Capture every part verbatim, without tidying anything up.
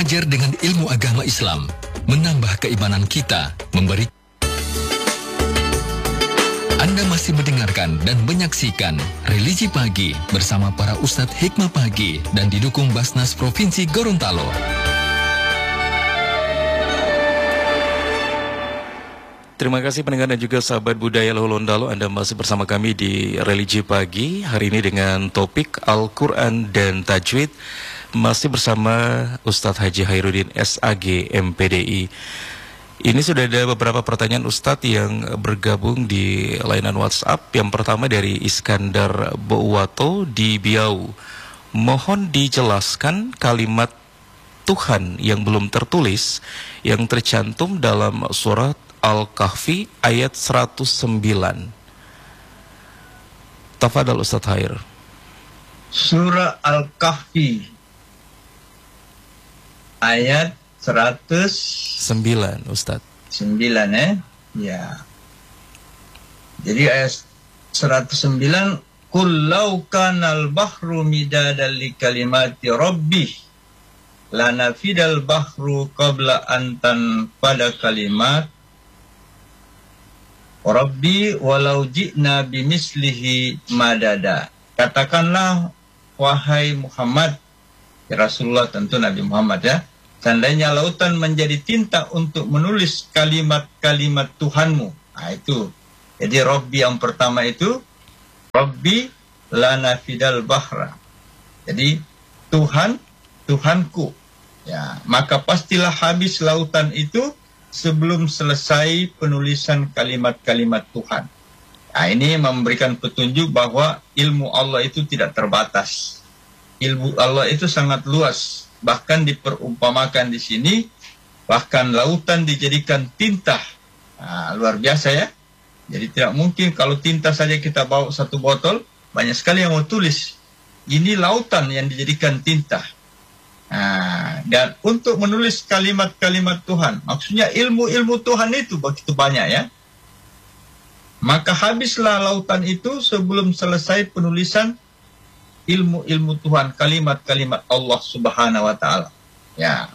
Belajar dengan ilmu agama Islam, menambah keimanan kita, memberi. Anda masih mendengarkan dan menyaksikan Religi Pagi bersama para Ustadz Hikmah Pagi dan didukung Basnas Provinsi Gorontalo. Terima kasih pendengar dan juga sahabat budaya Gorontalo, Anda masih bersama kami di Religi Pagi hari ini dengan topik Al-Quran dan Tajwid, masih bersama Ustadz Haji Khairuddin S A G M P D I. Ini sudah ada beberapa pertanyaan Ustadz yang bergabung di layanan WhatsApp. Yang pertama dari Iskandar Bowato di Biau. Mohon dijelaskan kalimat Tuhan yang belum tertulis yang tercantum dalam surat Al-Kahfi ayat seratus sembilan. Tafadhal Ustadz Khair. Surah Al-Kahfi ayat seratus sembilan, Ustadz. sembilan, eh? Ya. Jadi ayat seratus sembilan, Qul law kanal bahru midadan li kalimati rabbih lanafidal bahru qabla an tanfada kalimat Rabbi walau ji'na bimislihi madada. Katakanlah wahai Muhammad, ya Rasulullah, tentu Nabi Muhammad ya, seandainya lautan menjadi tinta untuk menulis kalimat-kalimat Tuhanmu. Nah itu. Jadi Rabbi yang pertama itu, Rabbi lana fidal bahra. Jadi Tuhan, Tuhanku. Ya, maka pastilah habis lautan itu sebelum selesai penulisan kalimat-kalimat Tuhan. Nah, ini memberikan petunjuk bahwa ilmu Allah itu tidak terbatas. Ilmu Allah itu sangat luas. Bahkan diperumpamakan di sini, bahkan lautan dijadikan tinta. Nah, luar biasa ya. Jadi tidak mungkin kalau tinta saja kita bawa satu botol, banyak sekali yang mau tulis. Ini lautan yang dijadikan tinta. Nah, dan untuk menulis kalimat-kalimat Tuhan, maksudnya ilmu-ilmu Tuhan itu begitu banyak ya. Maka habislah lautan itu sebelum selesai penulisan ilmu-ilmu Tuhan, kalimat-kalimat Allah Subhanahu wa Ta'ala. Ya.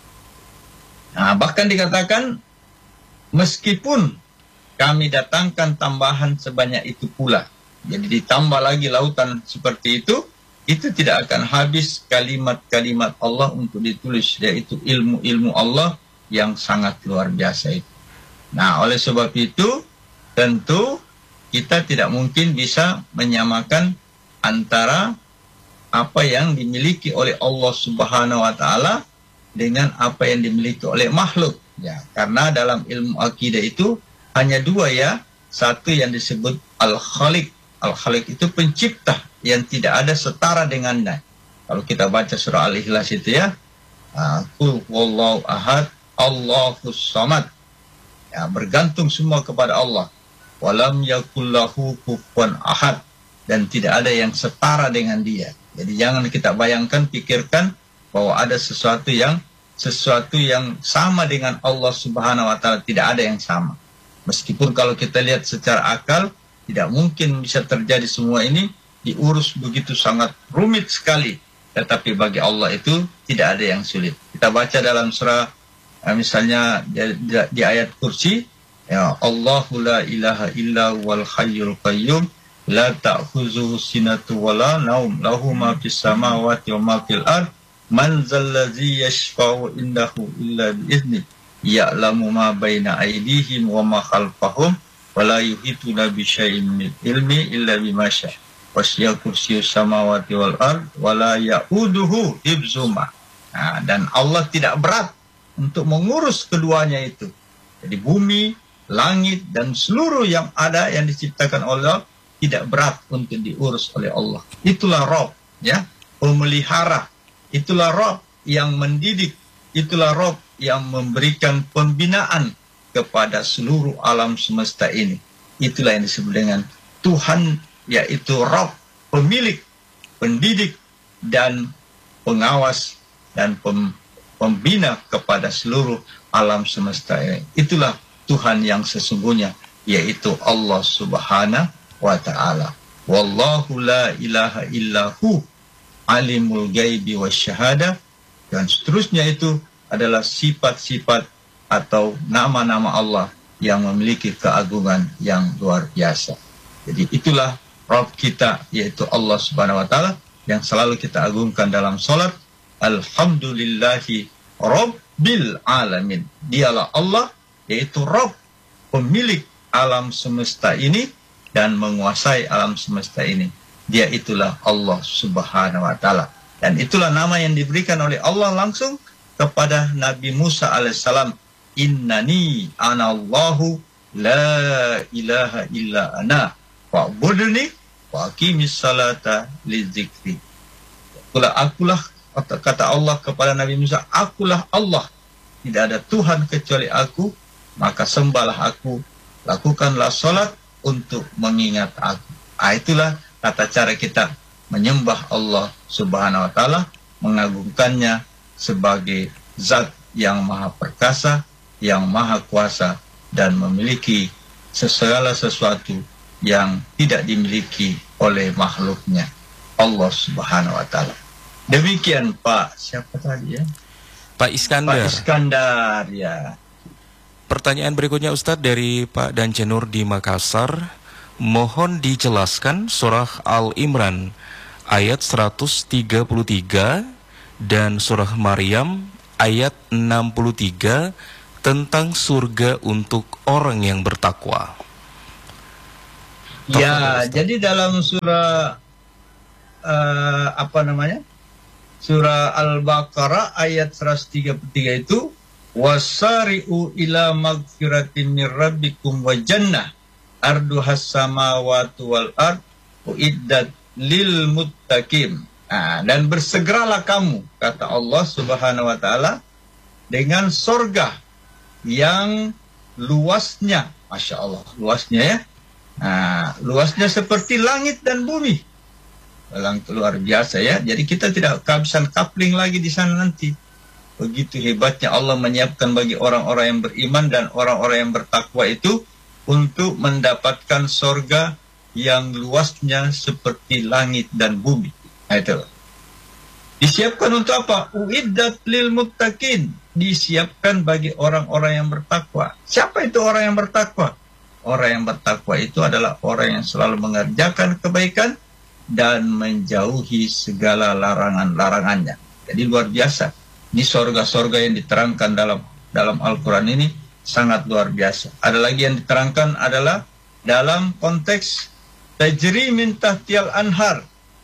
Nah, bahkan dikatakan, meskipun kami datangkan tambahan sebanyak itu pula, jadi ditambah lagi lautan seperti itu, itu tidak akan habis kalimat-kalimat Allah untuk ditulis, yaitu ilmu-ilmu Allah yang sangat luar biasa itu. Nah, oleh sebab itu, tentu kita tidak mungkin bisa menyamakan antara apa yang dimiliki oleh Allah Subhanahu wa Ta'ala dengan apa yang dimiliki oleh makhluk. Ya, karena dalam ilmu akidah itu hanya dua ya. Satu yang disebut Al-Khaliq. Al-Khaliq itu pencipta yang tidak ada setara dengannya. Kalau kita baca surah Al-Ikhlas itu ya, Qul huwallahu ahad, Allahus samad. Ya, bergantung semua kepada Allah. Walam yakullahu kufuwan ahad, dan tidak ada yang setara dengan dia. Jadi jangan kita bayangkan, pikirkan bahwa ada sesuatu yang sesuatu yang sama dengan Allah Subhanahu wa Ta'ala. Tidak ada yang sama. Meskipun kalau kita lihat secara akal, tidak mungkin bisa terjadi semua ini, diurus begitu sangat rumit sekali. Tetapi bagi Allah itu tidak ada yang sulit. Kita baca dalam surah, misalnya di, di, di ayat kursi, ya, Allahu la ilaha illa wal hayyul qayyum la ta'khuzuhu sinatu wala naum lahu ma fis samawati wa ma fil ard man zallazi yashfa'u indahu illa bi'izni ya'lamu ma baina aydihim wa ma khalfahum wa la yuhituna bi syai'in min ilmi illa bima syaa wasya kursiyus samawati wal ard wa la ya'uduhu hifzuma. Nah, dan Allah tidak berat untuk mengurus keduanya itu. Jadi bumi, langit, dan seluruh yang ada yang diciptakan Allah tidak berat untuk diurus oleh Allah. Itulah Rabb, ya, pemelihara. Itulah Rabb yang mendidik. Itulah Rabb yang memberikan pembinaan kepada seluruh alam semesta ini. Itulah yang disebut dengan Tuhan, yaitu Rabb, pemilik, pendidik, dan pengawas, dan pem, pembina kepada seluruh alam semesta ini. Itulah Tuhan yang sesungguhnya, yaitu Allah Subhanahu wa Ta'ala. Wallahu la ilaha illahu alimul ghaibi wasyahada dan seterusnya itu adalah sifat-sifat atau nama-nama Allah yang memiliki keagungan yang luar biasa. Jadi itulah Rabb kita, yaitu Allah Subhanahu wa taala, yang selalu kita agungkan dalam salat. Alhamdulillahi Rabbil alamin. Dialah Allah, yaitu Rabb, pemilik alam semesta ini dan menguasai alam semesta ini. Dia itulah Allah Subhanahu wa taala. Dan itulah nama yang diberikan oleh Allah langsung kepada Nabi Musa alaihissalam. Innani anallahu la ilaha illa ana fa'budni wa aqimis salata lidzikri. Akulah, akulah kata Allah kepada Nabi Musa, akulah Allah, tidak ada Tuhan kecuali aku, maka sembahlah aku, lakukanlah salat untuk mengingat aku. Ah, itulah tata cara kita menyembah Allah Subhanahu wa taala, mengagungkannya sebagai zat yang maha perkasa, yang maha kuasa, dan memiliki segala sesuatu yang tidak dimiliki oleh makhluknya, Allah Subhanahu wa taala. Demikian Pak, siapa tadi ya? Pak Iskandar. Pak Iskandar, ya. Pertanyaan berikutnya Ustadz dari Pak Dancenur di Makassar. Mohon dijelaskan surah Al-Imran ayat seratus tiga puluh tiga dan surah Maryam ayat enam puluh tiga tentang surga untuk orang yang bertakwa. Ya, jadi dalam surah uh, apa namanya? Surah Al-Baqarah ayat seratus tiga puluh tiga itu, wasari'u ila magfiratin min rabbikum wa jannah arduhas samawati wal ard uiddat lil muttaqin. Nah, dan bersegeralah kamu, kata Allah Subhanahu wa taala, dengan surga yang luasnya, Masya Allah, luasnya ya. Nah, luasnya seperti langit dan bumi. Langit luar biasa ya. Jadi kita tidak kehabisan kapling lagi di sana nanti. Begitu hebatnya Allah menyiapkan bagi orang-orang yang beriman dan orang-orang yang bertakwa itu untuk mendapatkan surga yang luasnya seperti langit dan bumi. Nah, itu. Disiapkan untuk apa? Uiddat lil muttaqin. Disiapkan bagi orang-orang yang bertakwa. Siapa itu orang yang bertakwa? Orang yang bertakwa itu adalah orang yang selalu mengerjakan kebaikan dan menjauhi segala larangan-larangannya. Jadi luar biasa. Ini sorga-sorga yang diterangkan dalam dalam Al-Quran ini sangat luar biasa. Ada lagi yang diterangkan adalah dalam konteks tajri min tahtiyal anhar,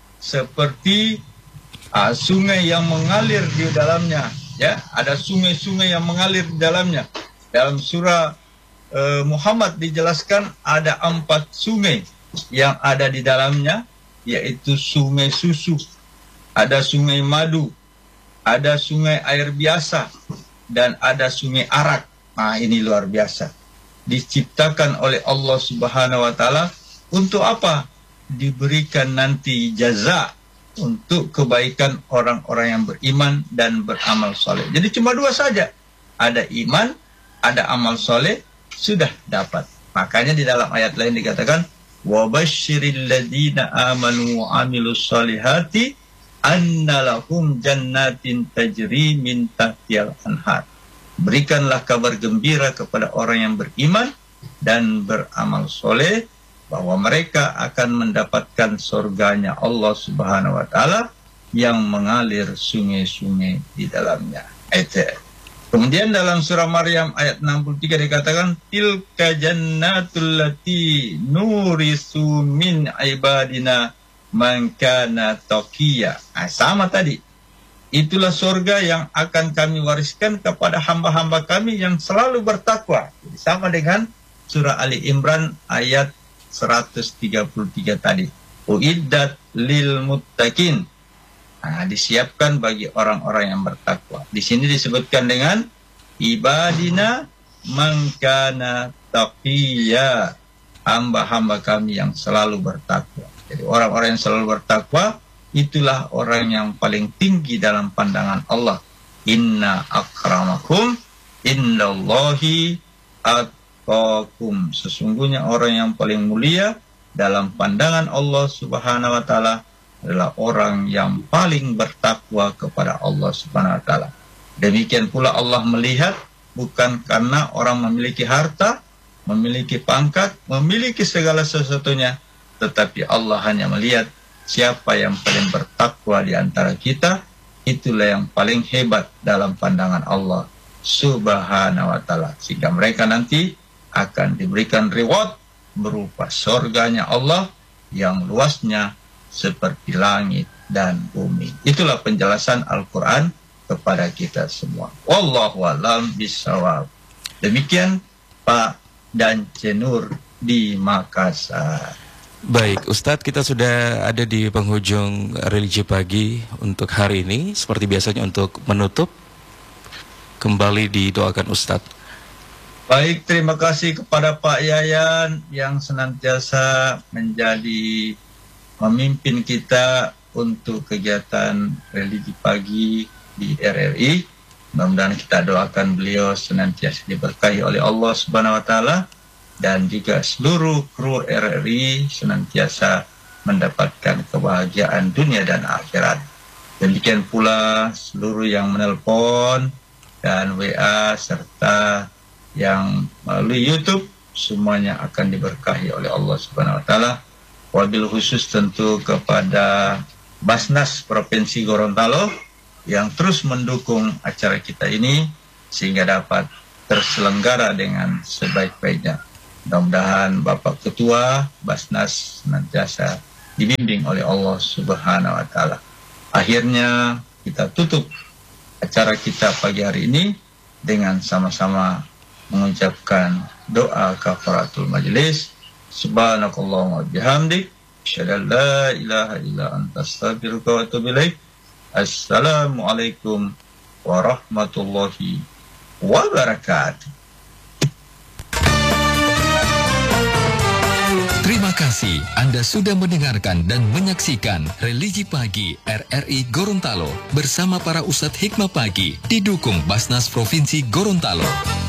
seperti uh, sungai yang mengalir di dalamnya. Ya, ada sungai-sungai yang mengalir di dalamnya. Dalam surah uh, Muhammad dijelaskan ada empat sungai yang ada di dalamnya, yaitu sungai susu, ada sungai madu, ada sungai air biasa, dan ada sungai arak. Nah, ini luar biasa. Diciptakan oleh Allah Subhanahu wa taala untuk apa? Diberikan nanti jaza untuk kebaikan orang-orang yang beriman dan beramal soleh. Jadi cuma dua saja. Ada iman, ada amal soleh, sudah dapat. Makanya di dalam ayat lain dikatakan, وَبَشِّرِ الَّذِينَ آمَنُوا وَعَمِلُوا الصَّالِحَاتِ أَنَّ لَهُمْ جَنَّاتٍ تَجْرِي مِنْ تَحْتِهَا الْأَنْهَارُ. Berikanlah kabar gembira kepada orang yang beriman dan beramal soleh, bahwa mereka akan mendapatkan surganya Allah Subhanahu wa taala yang mengalir sungai-sungai di dalamnya. Ayat. Kemudian dalam surah Maryam ayat enam puluh tiga dikatakan, tilka jannatul lati nurisu min ibadina man kana taqiya. Nah, sama tadi. Itulah surga yang akan kami wariskan kepada hamba-hamba kami yang selalu bertakwa. Jadi sama dengan surah Ali Imran ayat seratus tiga puluh tiga tadi. Uiddat lil muttaqin. Nah, disiapkan bagi orang-orang yang bertakwa. Di sini disebutkan dengan ibadina man kana taqiya, hamba-hamba kami yang selalu bertakwa. Jadi orang-orang yang selalu bertakwa itulah orang yang paling tinggi dalam pandangan Allah. Inna akramakum indallahi atqakum. Sesungguhnya orang yang paling mulia dalam pandangan Allah Subhanahu wa taala adalah orang yang paling bertakwa kepada Allah Subhanahu wa taala. Demikian pula Allah melihat bukan karena orang memiliki harta, memiliki pangkat, memiliki segala sesuatunya, tetapi Allah hanya melihat siapa yang paling bertakwa di antara kita, itulah yang paling hebat dalam pandangan Allah Subhanahu wa taala. Sehingga mereka nanti akan diberikan reward berupa surganya Allah yang luasnya seperti langit dan bumi. Itulah penjelasan Al-Quran kepada kita semua. Wallahu a'lam bishawab. Demikian Pak dan Cenur di Makassar. Baik, Ustadz, kita sudah ada di penghujung religi pagi untuk hari ini. Seperti biasanya untuk menutup, kembali didoakan Ustadz. Baik, terima kasih kepada Pak Yayan yang senantiasa menjadi memimpin kita untuk kegiatan religi pagi di R R I. Mudah-mudahan kita doakan beliau senantiasa diberkahi oleh Allah Subhanahu wa taala, dan juga seluruh kru R R I senantiasa mendapatkan kebahagiaan dunia dan akhirat. Demikian pula seluruh yang menelpon dan W A serta yang melalui YouTube, semuanya akan diberkahi oleh Allah Subhanahu wa taala. Wabil khusus tentu kepada Basnas Provinsi Gorontalo yang terus mendukung acara kita ini sehingga dapat terselenggara dengan sebaik-baiknya. Mudah-mudahan Bapak Ketua Basnas senantiasa dibimbing oleh Allah Subhanahu wa taala. Akhirnya kita tutup acara kita pagi hari ini dengan sama-sama mengucapkan doa kafaratul majelis. Subhanakallahumma bihamdik, asyhadu an la ilaha illa anta, astaghfiruka wa atubu ilaik. Assalamualaikum warahmatullahi wabarakatuh. Terima kasih Anda sudah mendengarkan dan menyaksikan Religi Pagi R R I Gorontalo bersama para Ustadz Hikmah Pagi, didukung Basnas Provinsi Gorontalo.